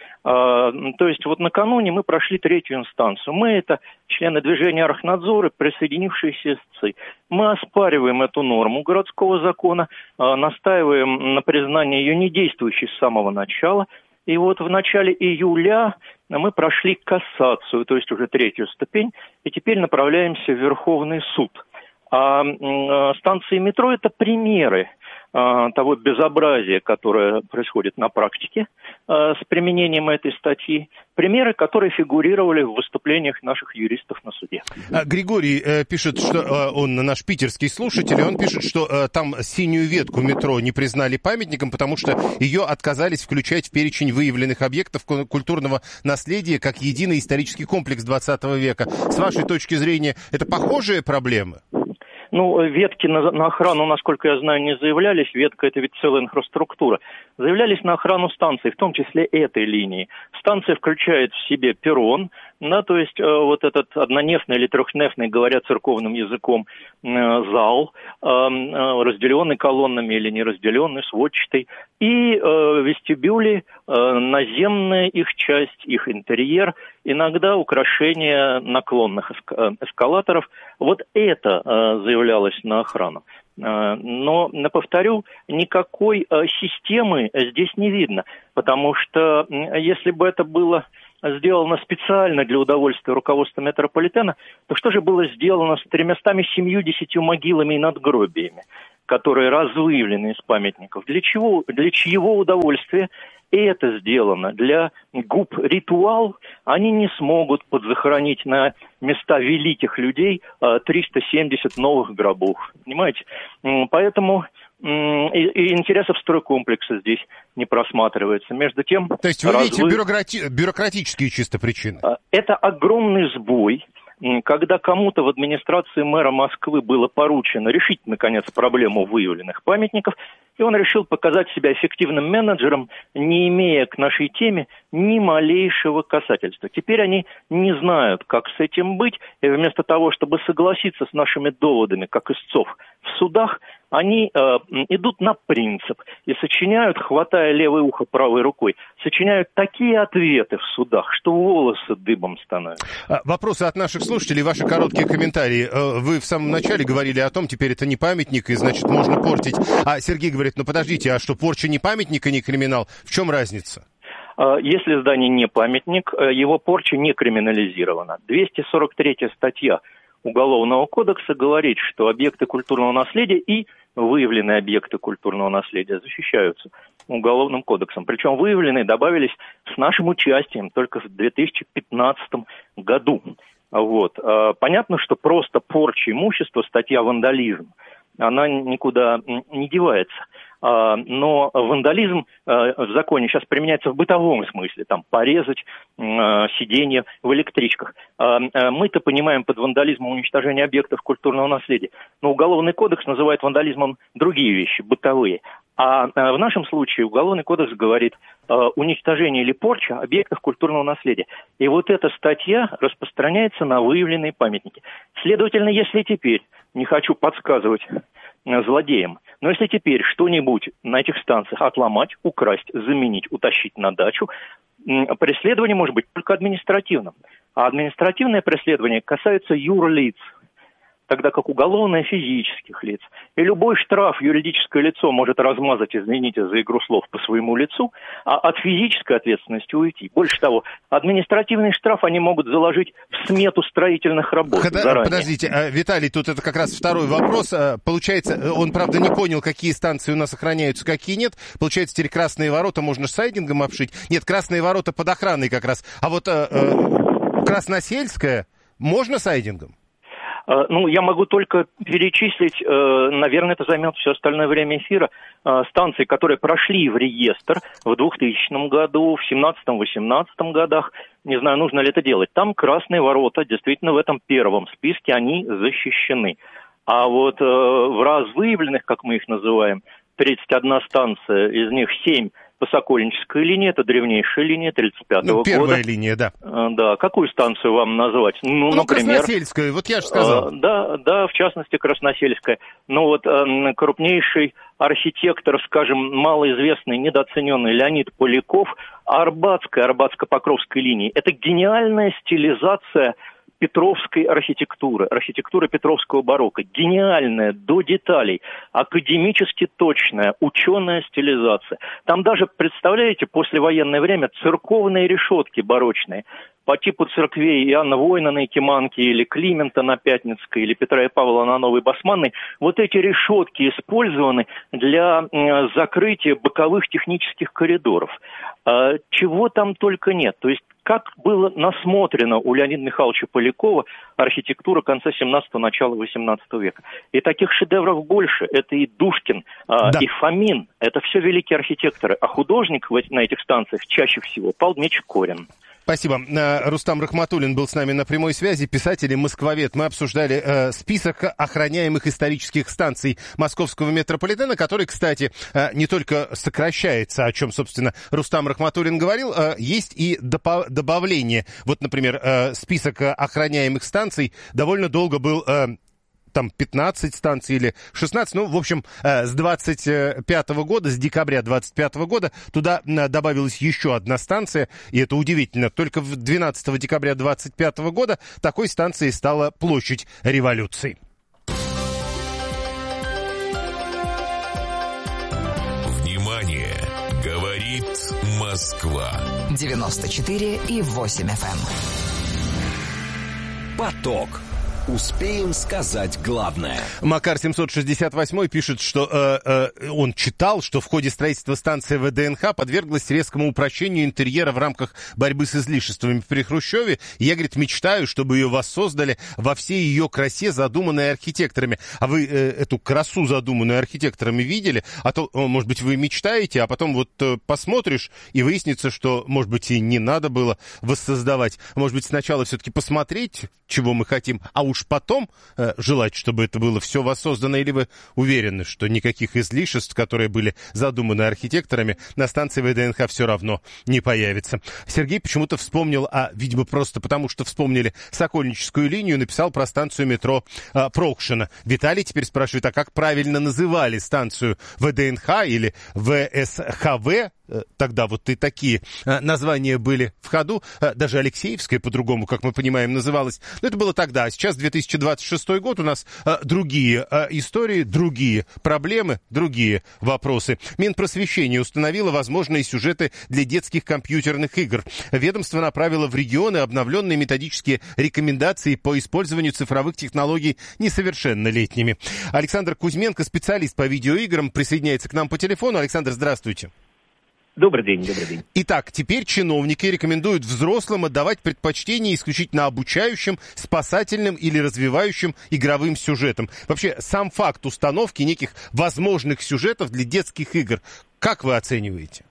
S12: То есть вот накануне мы прошли 3-ю инстанцию. Мы – это члены движения Архнадзора, присоединившиеся СЦИ. Мы оспариваем эту норму городского закона, настаиваем на признании ее недействующей с самого начала. И вот в начале июля мы прошли кассацию, то есть уже 3-ю ступень, и теперь направляемся в Верховный суд. А станции метро – это примеры того безобразия, которое происходит на практике с применением этой статьи. Примеры, которые фигурировали в выступлениях наших юристов на суде.
S2: Григорий пишет, что он наш питерский слушатель, и он пишет, что там синюю ветку метро не признали памятником, потому что ее отказались включать в перечень выявленных объектов культурного наследия как единый исторический комплекс 20 века. С вашей точки зрения, это похожие проблемы?
S12: Ветки на охрану, насколько я знаю, не заявлялись. Ветка – это ведь целая инфраструктура. заявлялись на охрану станции, в том числе этой линии. Станция включает в себе перрон, да, то есть вот этот однонефный или трехнефный, говоря церковным языком, зал, разделенный колоннами или не разделенный, сводчатый, и вестибюли, наземная их часть, их интерьер, иногда украшения наклонных эскалаторов. Вот это заявлялось на охрану. Но, повторю, никакой системы здесь не видно, потому что если бы это было сделано специально для удовольствия руководства метрополитена, то что же было сделано с 370 могилами и надгробиями, которые развыявлены из памятников? Для чего, для чьего удовольствия? И это сделано. Для губ ритуал они не смогут подзахоронить на места великих людей 370 новых гробов. Понимаете? Поэтому и интересов стройкомплекса здесь не просматривается. Между тем...
S2: То есть вы видите бюрократические чисто причины?
S12: Это огромный сбой. Когда кому-то в администрации мэра Москвы было поручено решить, наконец, проблему выявленных памятников, и он решил показать себя эффективным менеджером, не имея к нашей теме ни малейшего касательства. Теперь они не знают, как с этим быть, и вместо того, чтобы согласиться с нашими доводами, как истцов, в судах, они идут на принцип и сочиняют, хватая левое ухо правой рукой, сочиняют такие ответы в судах, что волосы дыбом становятся.
S2: Вопросы от наших слушателей, ваши короткие комментарии. Вы в самом начале говорили о том, теперь это не памятник, и, значит, можно портить. А Сергей говорит, ну подождите, а что, порча не памятник и не криминал? В чем разница?
S12: Если здание не памятник, его порча не криминализирована. 243-я статья Уголовного кодекса говорит, что объекты культурного наследия и выявленные объекты культурного наследия защищаются Уголовным кодексом. Причем выявленные добавились с нашим участием только в 2015 году. Вот. Понятно, что просто порча имущества, статья «Вандализм», она никуда не девается. Но вандализм в законе сейчас применяется в бытовом смысле, там, порезать сиденья в электричках. Мы-то понимаем под вандализмом уничтожение объектов культурного наследия, но Уголовный кодекс называет вандализмом другие вещи, бытовые. А в нашем случае Уголовный кодекс говорит уничтожение или порча объектов культурного наследия. И вот эта статья распространяется на выявленные памятники. Следовательно, если теперь, не хочу подсказывать злодеям, но если теперь что-нибудь на этих станциях отломать, украсть, заменить, утащить на дачу, преследование может быть только административным. А административное преследование касается юрлиц, тогда как уголовное физических лиц. И любой штраф юридическое лицо может размазать, извините за игру слов, по своему лицу, а от физической ответственности уйти. Больше того, административный штраф они могут заложить в смету строительных работ заранее.
S2: Подождите, Виталий, тут это как раз второй вопрос. Получается, он, правда, не понял, какие станции у нас охраняются, какие нет. Получается, теперь красные ворота можно сайдингом обшить. Нет, красные ворота под охраной как раз. А вот Красносельская можно сайдингом?
S12: Ну, я могу только перечислить, наверное, это займет все остальное время эфира, станции, которые прошли в реестр в 2000 году, в 2017-2018 годах. Не знаю, нужно ли это делать. Там красные ворота, действительно, в этом первом списке они защищены. А вот в развыявленных, как мы их называем, 31 станция, из них 7 по Сокольнической линии, это древнейшая линия 35-го года.
S2: Первая линия, да.
S12: Да, какую станцию вам назвать? Ну, например...
S2: Красносельская, вот я же сказал.
S12: Да, в частности, Красносельская. Ну вот крупнейший архитектор, скажем, малоизвестный, недооцененный Леонид Поляков, Арбатско-Покровской линии. Это гениальная стилизация петровской архитектуры петровского барокко. Гениальная, до деталей, академически точная, ученая стилизация. Там даже, представляете, послевоенное время церковные решетки барочные по типу церквей Иоанна Война на Якиманке или Климента на Пятницкой или Петра и Павла на Новой Басманной. Вот эти решетки использованы для закрытия боковых технических коридоров. Чего там только нет. То есть как было насмотрено у Леонида Михайловича Полякова архитектура конца 17-го, начала 18 века. И таких шедевров больше. Это и Душкин, и Фомин. Это все великие архитекторы. А художник на этих станциях чаще всего Павел Дмитриевич Корин.
S2: Спасибо. Рустам Рахматуллин был с нами на прямой связи, писатель и москвовед. Мы обсуждали список охраняемых исторических станций московского метрополитена, который, кстати, не только сокращается, о чем, собственно, Рустам Рахматуллин говорил, есть и добавление. Вот, например, список охраняемых станций довольно долго был... там 15 станций или 16, ну, в общем, с 25-го года, с декабря 25-го года туда добавилась еще одна станция, и это удивительно. Только 12 декабря 25-го года такой станцией стала площадь Революции.
S3: Внимание! Говорит Москва.
S9: 94,8 FM. Поток. Успеем сказать главное.
S2: Макар 768 пишет, что он читал, что в ходе строительства станции ВДНХ подверглась резкому упрощению интерьера в рамках борьбы с излишествами при Хрущеве. И я, говорит, мечтаю, чтобы ее воссоздали во всей ее красе, задуманной архитекторами. А вы эту красу, задуманную архитекторами, видели? А то, может быть, вы мечтаете, а потом вот посмотришь, и выяснится, что, может быть, и не надо было воссоздавать. Может быть, сначала все-таки посмотреть, чего мы хотим, а уж потом желать, чтобы это было все воссоздано, или вы уверены, что никаких излишеств, которые были задуманы архитекторами, на станции ВДНХ все равно не появится? Сергей почему-то вспомнил, видимо, просто потому, что вспомнили Сокольническую линию, написал про станцию метро Прокшина. Виталий теперь спрашивает, а как правильно называли станцию ВДНХ или ВСХВ? Тогда вот и такие названия были в ходу. Даже Алексеевская по-другому, как мы понимаем, называлась. Но это было тогда. А сейчас 2026 год, у нас другие истории, другие проблемы, другие вопросы. Минпросвещение установило возможные сюжеты для детских компьютерных игр. Ведомство направило в регионы обновленные методические рекомендации по использованию цифровых технологий несовершеннолетними. Александр Кузьменко, специалист по видеоиграм, присоединяется к нам по телефону. Александр, здравствуйте.
S13: Добрый день, добрый день.
S2: Итак, теперь чиновники рекомендуют взрослым отдавать предпочтение исключительно обучающим, спасательным или развивающим игровым сюжетам. Вообще, сам факт установки неких возможных сюжетов для детских игр, как вы оцениваете?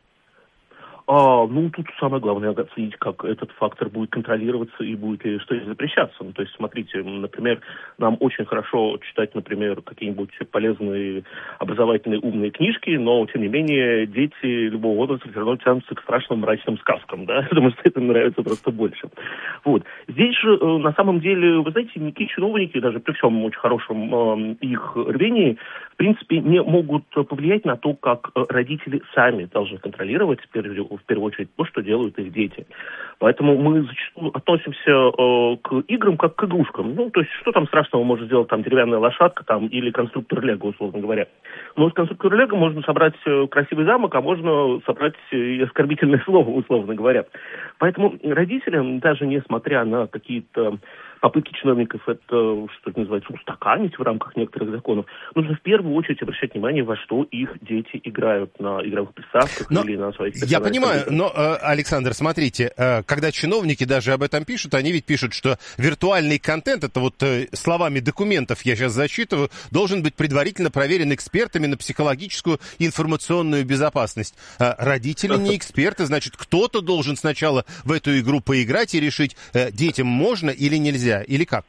S13: Тут самое главное оценить, как этот фактор будет контролироваться и будет ли что-то запрещаться. Ну, то есть, смотрите, например, нам очень хорошо читать, например, какие-нибудь полезные, образовательные, умные книжки, но, тем не менее, дети любого возраста все равно тянутся к страшным мрачным сказкам, да, потому что это нравится просто больше. Вот. Здесь же, на самом деле, вы знаете, никакие чиновники, даже при всем очень хорошем их рвении, в принципе, не могут повлиять на то, как родители сами должны контролировать, в первую очередь, то, что делают их дети. Поэтому мы зачастую относимся к играм как к игрушкам. Ну, то есть, что там страшного может сделать там деревянная лошадка там, или конструктор Лего, условно говоря. Но из конструктора Лего можно собрать красивый замок, а можно собрать и оскорбительное слово, условно говоря. Поэтому родителям, даже несмотря на какие-то попытки чиновников это, что это называется, устаканить в рамках некоторых законов, нужно в первую очередь обращать внимание, во что их дети играют на игровых приставках или на своих персональных.
S2: Я понимаю, но, Александр, смотрите, когда чиновники даже об этом пишут, они ведь пишут, что виртуальный контент, это вот словами документов я сейчас зачитываю, должен быть предварительно проверен экспертами на психологическую и информационную безопасность. Родители не эксперты, значит, кто-то должен сначала в эту игру поиграть и решить, детям можно или нельзя. Или как?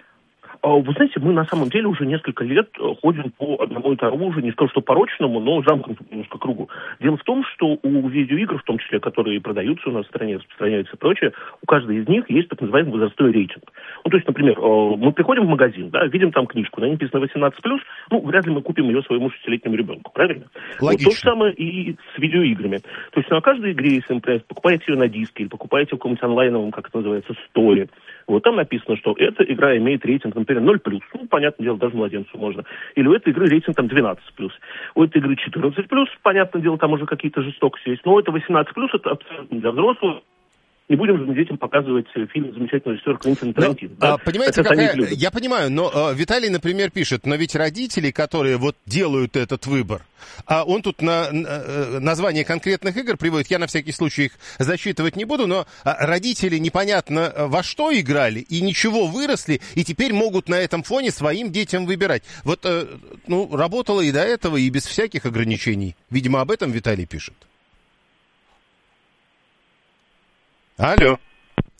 S13: Вы знаете, мы на самом деле уже несколько лет ходим по одному и тому же, не скажу, что порочному, но замкнутому немножко кругу. Дело в том, что у видеоигр, в том числе, которые продаются у нас в стране, распространяются и прочее, у каждой из них есть так называемый возрастной рейтинг. Ну, то есть, например, мы приходим в магазин, да, видим там книжку, на ней написано 18+, ну, вряд ли мы купим ее своему 6-летнему ребенку, правильно?
S2: Логично.
S13: Вот то же самое и с видеоиграми. То есть на каждой игре, если, например, покупаете ее на диске или покупаете в каком-нибудь онлайновом, как это называется, сторе, вот там написано, что эта игра имеет рейтинг, например, 0+. Ну, понятное дело, даже младенцу можно. Или у этой игры рейтинг там 12+. У этой игры 14+, понятное дело, там уже какие-то жестокости есть. Но это 18+, это абсолютно для взрослых. Не будем же детям показывать фильм замечательного режиссера Квентина Тарантино. Да?
S2: Понимаете, я понимаю, но Виталий, например, пишет, но ведь родители, которые вот делают этот выбор, он тут название конкретных игр приводит, я на всякий случай их зачитывать не буду, но родители непонятно во что играли и ничего выросли, и теперь могут на этом фоне своим детям выбирать. Вот, работало и до этого, и без всяких ограничений. Видимо, об этом Виталий пишет. Алло.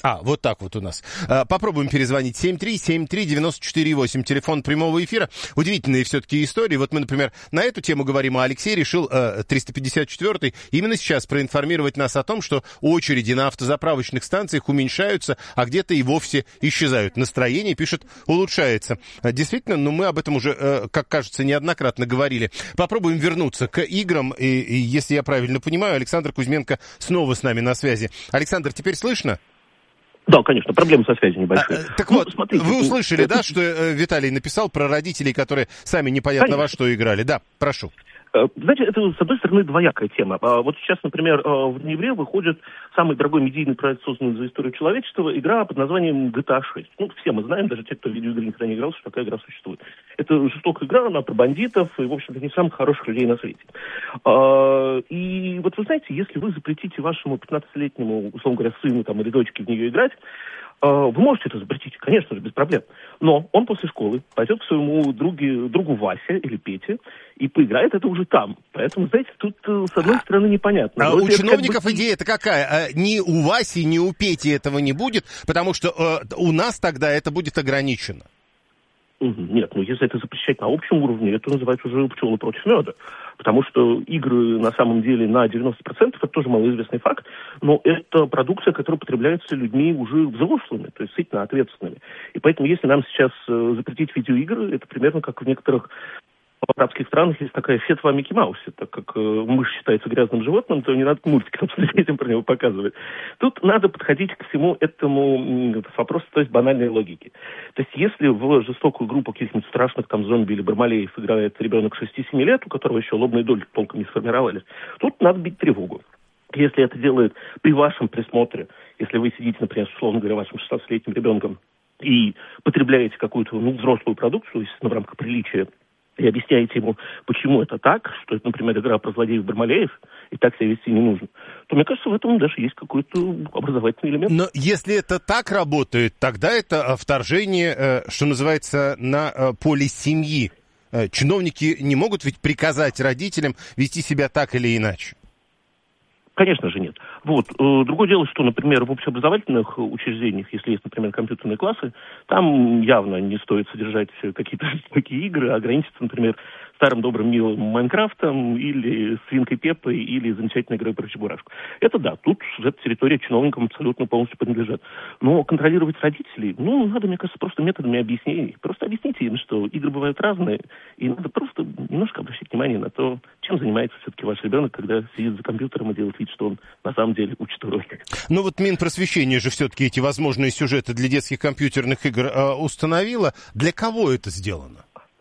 S2: Вот так вот у нас. Попробуем перезвонить. 7373948, телефон прямого эфира. Удивительные все-таки истории. Вот мы, например, на эту тему говорим, а Алексей решил 354-й именно сейчас проинформировать нас о том, что очереди на автозаправочных станциях уменьшаются, а где-то и вовсе исчезают. Настроение, пишет, улучшается. Действительно, но мы об этом уже, как кажется, неоднократно говорили. Попробуем вернуться к играм. И если я правильно понимаю, Александр Кузьменко снова с нами на связи. Александр, теперь слышно?
S13: Да, конечно, проблемы со связью небольшие.
S2: Так вот, смотрите, вы услышали, да, что Виталий написал про родителей, которые сами непонятно во что играли. Да, прошу.
S13: Знаете, это, с одной стороны, двоякая тема. Вот сейчас, например, в ноябре выходит самый дорогой медийный проект, созданный за историю человечества, игра под названием GTA 6. Все мы знаем, даже те, кто в видеоигры никогда не играл, что такая игра существует. Это жестокая игра, она про бандитов и, в общем-то, не самых хороших людей на свете. И вот вы знаете, если вы запретите вашему 15-летнему, условно говоря, сыну или дочке в нее играть, вы можете это запретить, конечно же, без проблем. Но он после школы пойдет к своему другу Васе или Пете и поиграет это уже там. Поэтому, знаете, тут с одной стороны непонятно.
S2: У чиновников идея-то какая? Ни у Васи, ни у Пети этого не будет, потому что у нас тогда это будет ограничено.
S13: Нет, если это запрещать на общем уровне, это называется уже пчелы против меда. Потому что игры на самом деле на 90% это тоже малоизвестный факт, но это продукция, которая потребляется людьми уже взрослыми, то есть действительно ответственными. И поэтому если нам сейчас запретить видеоигры, это примерно как в некоторых арабских странах есть такая фетва о Микки Маусе. Так как мышь считается грязным животным, то не надо мультики детям про него показывать. Тут надо подходить ко всему этому вопросу, то есть банальной логики. То есть если в жестокую группу каких-нибудь страшных зомби или бармалеев играет ребенок 6-7 лет, у которого еще лобные доли толком не сформировались, тут надо бить тревогу. Если это делает при вашем присмотре, если вы сидите, например, условно говоря, вашим 16-летним ребенком и потребляете какую-то взрослую продукцию, естественно, в рамках приличия, и объясняете ему, почему это так, что это, например, игра про злодеев-бармалеев, и так себя вести не нужно, то, мне кажется, в этом даже есть какой-то образовательный элемент.
S2: Но если это так работает, тогда это вторжение, что называется, на поле семьи. Чиновники не могут ведь приказать родителям вести себя так или иначе.
S13: Конечно же нет. Другое дело, что, например, в общеобразовательных учреждениях, если есть, например, компьютерные классы, там явно не стоит содержать какие-то жестокие игры, а ограничиться, например, старым добрым милым Майнкрафтом или Свинкой Пеппой или замечательной игрой про Чебурашку. Это да, тут эта территория чиновникам абсолютно полностью принадлежит. Но контролировать родителей, надо, мне кажется, просто методами объяснений. Просто объясните им, что игры бывают разные, и надо просто немножко обращать внимание на то, чем занимается все-таки ваш ребенок, когда сидит за компьютером и делает вид, что он на самом деле учит уроки.
S2: Минпросвещение же все-таки эти возможные сюжеты для детских компьютерных игр установило. Для кого это сделано?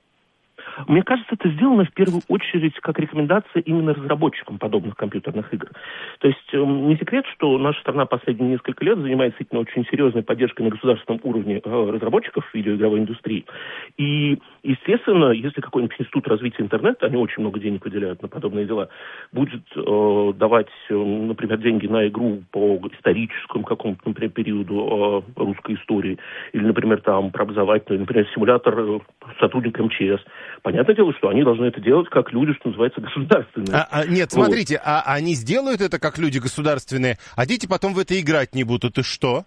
S13: Мне кажется, это сделано в первую очередь как рекомендация именно разработчикам подобных компьютерных игр. То есть не секрет, что наша страна последние несколько лет занимается действительно очень серьезной поддержкой на государственном уровне разработчиков видеоигровой индустрии. И, естественно, если какой-нибудь институт развития интернета, они очень много денег выделяют на подобные дела, будет давать, например, деньги на игру по историческому какому-то, например, периоду русской истории, или, например, про образовательную, например, симулятор сотрудника МЧС. Понятное дело, что они должны это делать как люди, что называется, государственные.
S2: Нет, смотрите, они сделают это как люди государственные, а дети потом в это играть не будут, и что?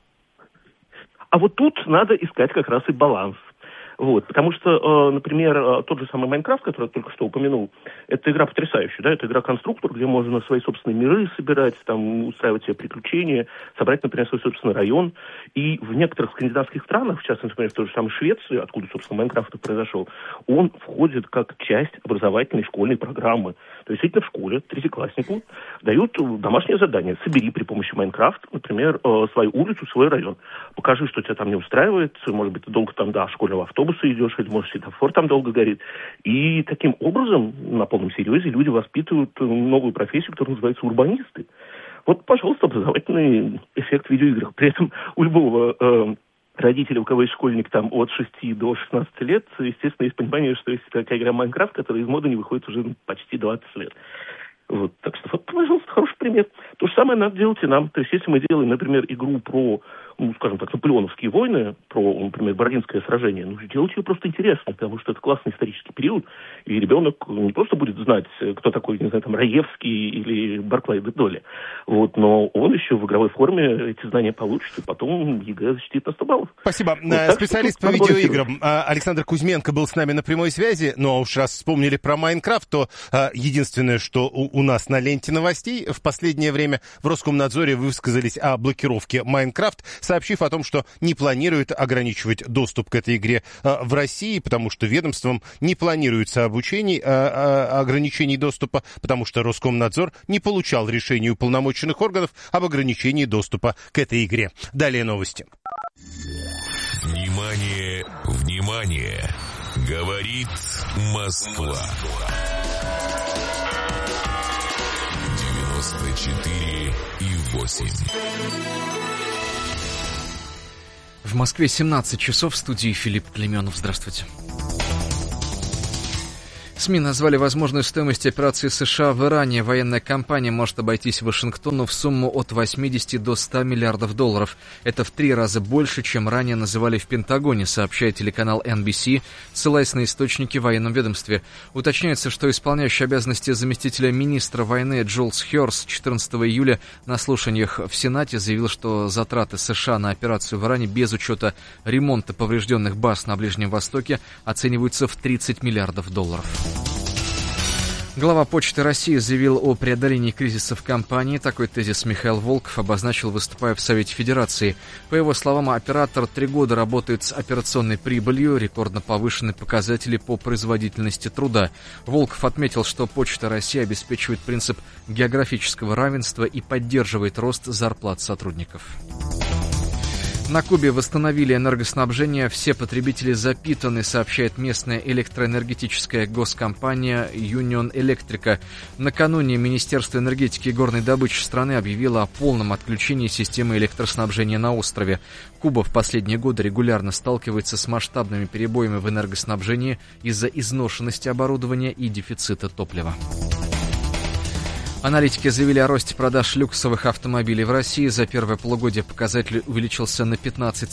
S13: А вот тут надо искать как раз и баланс. Потому что, например, тот же самый Майнкрафт, который я только что упомянул, это игра потрясающая, да, это игра-конструктор, где можно свои собственные миры собирать, устраивать себе приключения, собрать, например, свой собственный район. И в некоторых скандинавских странах, в частности, например, в той же самой Швеции, откуда, собственно, Майнкрафт произошел, он входит как часть образовательной школьной программы. То есть, действительно, в школе третьекласснику дают домашнее задание. Собери при помощи Майнкрафт, например, свою улицу, свой район. Покажи, что тебя там не устраивает. Может быть, ты долго до школьного автобуса идешь, или, может, светофор там долго горит. И таким образом, на полном серьезе, люди воспитывают новую профессию, которая называется урбанисты. Пожалуйста, образовательный эффект в видеоиграх. При этом у любого родителя, у кого есть школьник от 6 до 16 лет, естественно, есть понимание, что есть такая игра Майнкрафт, которая из моды не выходит уже почти 20 лет. Так что, пожалуйста, хороший пример. То же самое надо делать и нам. То есть, если мы делаем, например, игру про скажем так, наполеоновские войны, про, например, Бородинское сражение, сделать ее просто интересно, потому что это классный исторический период, и ребенок не просто будет знать, кто такой, не знаю, там, Раевский или Барклай де Толли, но он еще в игровой форме эти знания получит, и потом ЕГЭ защитит на 100 баллов.
S2: Спасибо. Специалист по видеоиграм Александр Кузьменко был с нами на прямой связи. Ну, а уж раз вспомнили про Майнкрафт, то единственное, что у нас на ленте новостей в последнее время в Роскомнадзоре высказались о блокировке Майнкрафт, сообщив о том, что не планирует ограничивать доступ к этой игре в России, потому что ведомством не планируется ограничений доступа, потому что Роскомнадзор не получал решений уполномоченных органов об ограничении доступа к этой игре. Далее новости.
S3: Внимание, внимание! Говорит Москва. 94,8.
S4: В Москве 17 часов, в студии Филипп Клейменов. Здравствуйте. СМИ назвали возможную стоимость операции США в Иране. Военная кампания может обойтись Вашингтону в сумму от 80 до 100 миллиардов долларов. Это в 3 раза больше, чем ранее называли в Пентагоне, сообщает телеканал NBC, ссылаясь на источники в военном ведомстве. Уточняется, что исполняющий обязанности заместителя министра войны Джулс Хёрс 14 июля на слушаниях в Сенате заявил, что затраты США на операцию в Иране без учета ремонта поврежденных баз на Ближнем Востоке оцениваются в 30 миллиардов долларов. Глава Почты России заявил о преодолении кризиса в компании. Такой тезис Михаил Волков обозначил, выступая в Совете Федерации. По его словам, оператор 3 года работает с операционной прибылью, рекордно повышенные показатели по производительности труда. Волков отметил, что Почта России обеспечивает принцип географического равенства и поддерживает рост зарплат сотрудников. На Кубе восстановили энергоснабжение. Все потребители запитаны, сообщает местная электроэнергетическая госкомпания Union Electric. Накануне Министерство энергетики и горной добычи страны объявило о полном отключении системы электроснабжения на острове. Куба в последние годы регулярно сталкивается с масштабными перебоями в энергоснабжении из-за изношенности оборудования и дефицита топлива. Аналитики заявили о росте продаж люксовых автомобилей в России. За первое полугодие показатель увеличился на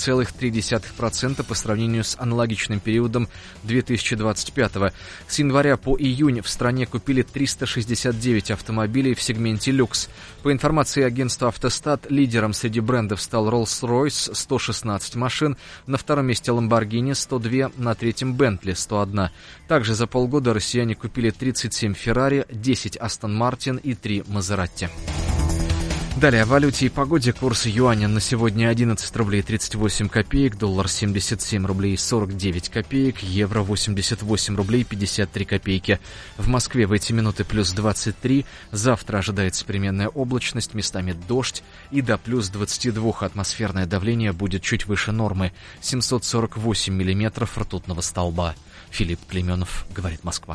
S4: 15,3% по сравнению с аналогичным периодом 2025-го. С января по июнь в стране купили 369 автомобилей в сегменте люкс. По информации агентства «Автостат», лидером среди брендов стал Rolls-Royce 116 машин, на втором месте Lamborghini 102, на третьем Bentley 101. Также за полгода россияне купили 37 Ferrari, 10 Aston Martin и 3 Мазератти. Далее о валюте и погоде. Курс юаня на сегодня 11 рублей 38 копеек, доллар 77 рублей 49 копеек, евро 88 рублей 53 копейки. В Москве в эти минуты плюс 23. Завтра ожидается переменная облачность, местами дождь, и до плюс 22 атмосферное давление будет чуть выше нормы. 748 миллиметров ртутного столба. Филипп Клейменов, говорит Москва.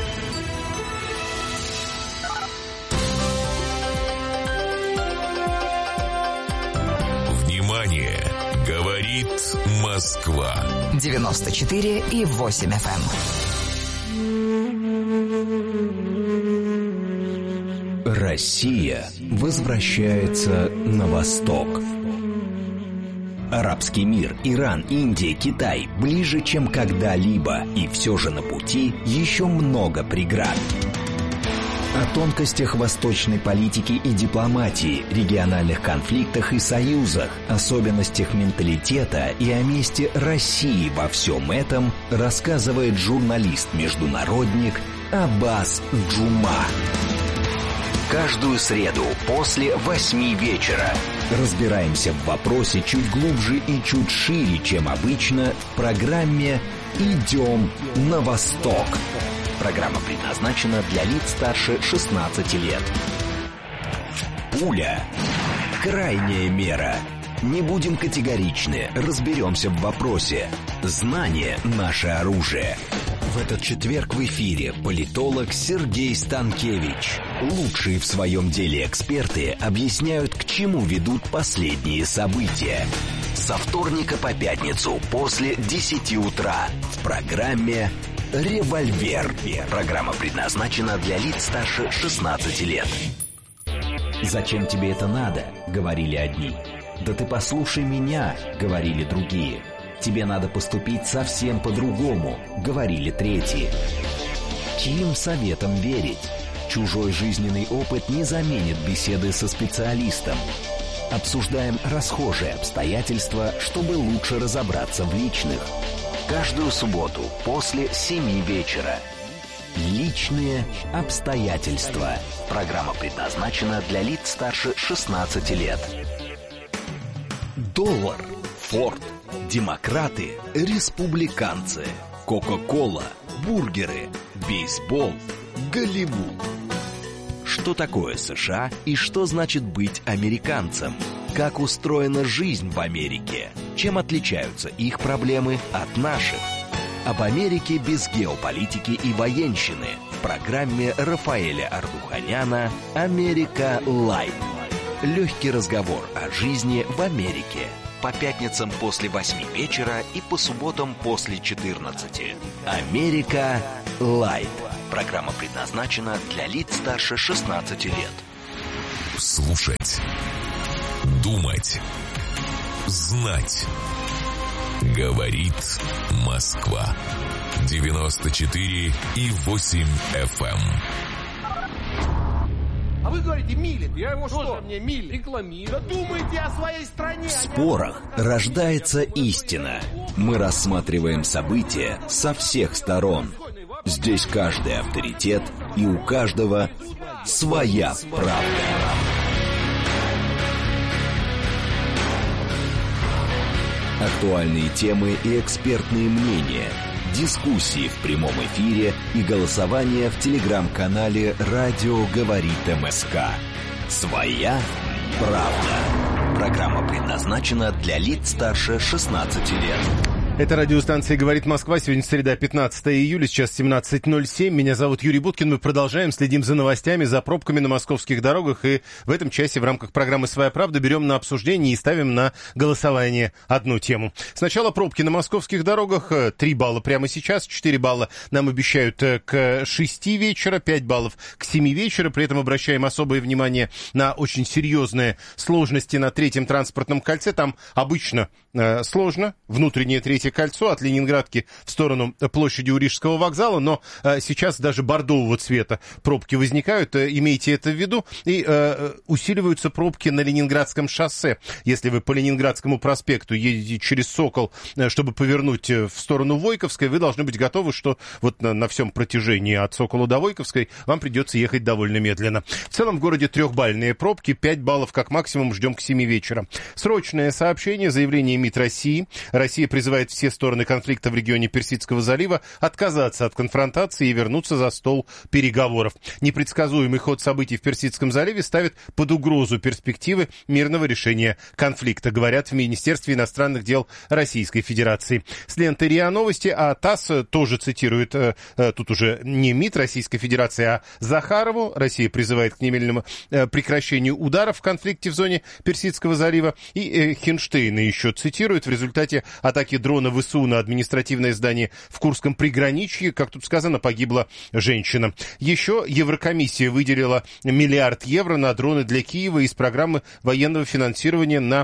S3: Внимание! Говорит Москва.
S14: 94,8 FM.
S9: Россия возвращается на восток. Арабский мир, Иран, Индия, Китай ближе, чем когда-либо, и все же на пути еще много преград. О тонкостях восточной политики и дипломатии, региональных конфликтах и союзах, особенностях менталитета и о месте России во всем этом рассказывает журналист-международник Аббас Джума. Каждую среду после 8 вечера разбираемся в вопросе чуть глубже и чуть шире, чем обычно, в программе «Идем на восток». Программа предназначена для лиц старше 16 лет. Пуля. Крайняя мера. Не будем категоричны, разберемся в вопросе. Знание – наше оружие. В этот четверг в эфире политолог Сергей Станкевич. Лучшие в своем деле эксперты объясняют, к чему ведут последние события. Со вторника по пятницу после 10 утра в программе «Револьвер». Программа предназначена для лиц старше 16 лет. «Зачем тебе это надо?» — говорили одни. «Да ты послушай меня», — говорили другие. «Тебе надо поступить совсем по-другому», — говорили третьи. Чьим советам верить? Чужой жизненный опыт не заменит беседы со специалистом. Обсуждаем расхожие обстоятельства, чтобы лучше разобраться в личных. Каждую субботу после 7 вечера. Личные обстоятельства. Программа предназначена для лиц старше 16 лет. Доллар, Форд, демократы, республиканцы, Кока-кола, бургеры, бейсбол, Голливуд. Что такое США и что значит быть американцем? Как устроена жизнь в Америке? Чем отличаются их проблемы от наших? Об Америке без геополитики и военщины в программе Рафаэля Ардуханяна «Америка Лайв». Легкий разговор о жизни в Америке. По пятницам после 8 вечера и по субботам после 14. «Америка Лайв». Программа предназначена для лиц старше 16 лет.
S3: Слушать, думать, знать. Говорит Москва. 94,8 FM.
S11: А вы говорите, милит. Я его что? Мне милит. Рекламирует. Думайте о своей стране.
S9: В спорах рождается истина. Мы рассматриваем события со всех сторон. Здесь каждый авторитет, и у каждого своя правда. Актуальные темы и экспертные мнения, дискуссии в прямом эфире и голосование в телеграм-канале «Радио говорит МСК». Своя правда. Программа предназначена для лиц старше 16 лет.
S2: Это радиостанция «Говорит Москва». Сегодня среда, 15 июля, сейчас 17:07. Меня зовут Юрий Буткин. Мы продолжаем, следим за новостями, за пробками на московских дорогах. И в этом часе в рамках программы «Своя правда» берем на обсуждение и ставим на голосование одну тему. Сначала пробки на московских дорогах. 3 балла прямо сейчас, 4 балла нам обещают к 6 вечера, 5 баллов к 7 вечера. При этом обращаем особое внимание на очень серьезные сложности на третьем транспортном кольце. Там обычно сложно. Внутреннее третье кольцо от Ленинградки в сторону площади у Рижского вокзала, но сейчас даже бордового цвета пробки возникают, имейте это в виду, и усиливаются пробки на Ленинградском шоссе. Если вы по Ленинградскому проспекту едете через Сокол, чтобы повернуть в сторону Войковской, вы должны быть готовы, что вот на всем протяжении от Сокола до Войковской вам придется ехать довольно медленно. В целом в городе 3-бальные пробки, 5 баллов как максимум ждем к 7 вечера. Срочное сообщение, заявление МИД России. Россия призывает все стороны конфликта в регионе Персидского залива отказаться от конфронтации и вернуться за стол переговоров. Непредсказуемый ход событий в Персидском заливе ставит под угрозу перспективы мирного решения конфликта, говорят в Министерстве иностранных дел Российской Федерации. С ленты РИА Новости, а ТАСС тоже цитирует, тут уже не МИД Российской Федерации, а Захарову. Россия призывает к немедленному прекращению ударов в конфликте в зоне Персидского залива. И Хинштейна еще цитирует: в результате атаки дрона ВСУ на административное здание в Курском приграничье, как тут сказано, погибла женщина. Еще Еврокомиссия выделила €1 миллиард на дроны для Киева из программы военного финансирования на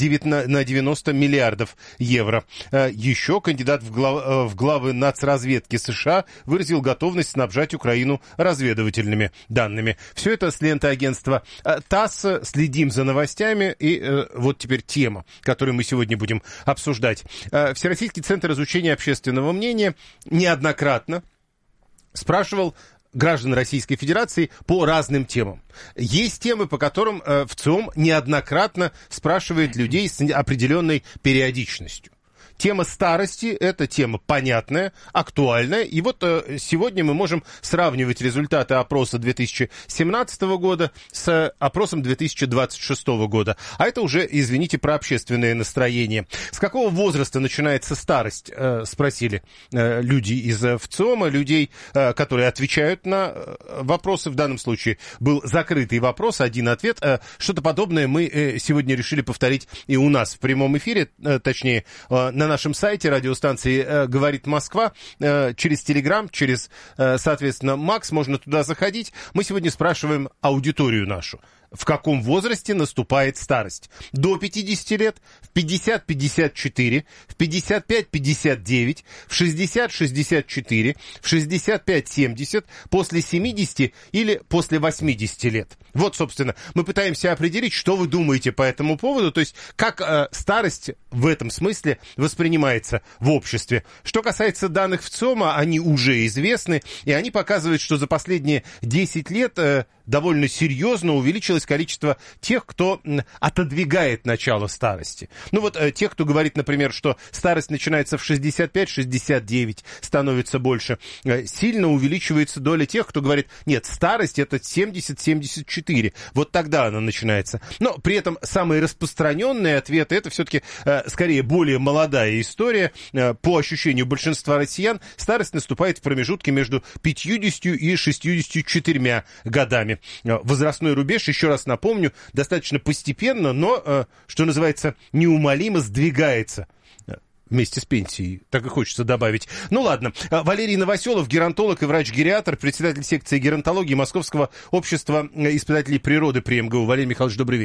S2: 90 миллиардов евро. Еще кандидат в главы нацразведки США выразил готовность снабжать Украину разведывательными данными. Все это с ленты агентства ТАСС. Следим за новостями. И вот теперь тема, которую мы сегодня будем обсуждать. Всероссийский центр изучения общественного мнения неоднократно спрашивал граждан Российской Федерации по разным темам. Есть темы, по которым ВЦИОМ неоднократно спрашивает людей с определенной периодичностью. Тема старости – это тема понятная, актуальная. И вот сегодня мы можем сравнивать результаты опроса 2017 года с опросом 2026 года. А это уже, извините, про общественное настроение. С какого возраста начинается старость, спросили люди из ВЦИОМа, людей, которые отвечают на вопросы. В данном случае был закрытый вопрос, один ответ. Что-то подобное мы сегодня решили повторить и у нас в прямом эфире, точнее, на нашем сайте радиостанции «Говорит Москва», через Телеграм, через, соответственно, Макс, можно туда заходить. Мы сегодня спрашиваем аудиторию нашу. в каком возрасте наступает старость. До 50 лет, в 50-54, в 55-59, в 60-64, в 65-70, после 70 или после 80 лет. Вот, собственно, мы пытаемся определить, что вы думаете по этому поводу, то есть как старость в этом смысле воспринимается в обществе. Что касается данных ВЦИОМа, они уже известны, и они показывают, что за последние 10 лет довольно серьезно увеличилось количество тех, кто отодвигает начало старости. Ну вот тех, кто говорит, например, что старость начинается в 65-69, становится больше, сильно увеличивается доля тех, кто говорит, нет, старость это 70-74, вот тогда она начинается. Но при этом самые распространенные ответы, это все-таки скорее более молодая история. По ощущению большинства россиян, старость наступает в промежутке между 50 и 64 годами. Возрастной рубеж, еще раз напомню, достаточно постепенно, но, что называется, неумолимо сдвигается вместе с пенсией, так и хочется добавить. Ну ладно, Валерий Новоселов, геронтолог и врач-гериатр, председатель секции геронтологии Московского общества испытателей природы при МГУ. Валерий Михайлович, добрый вечер.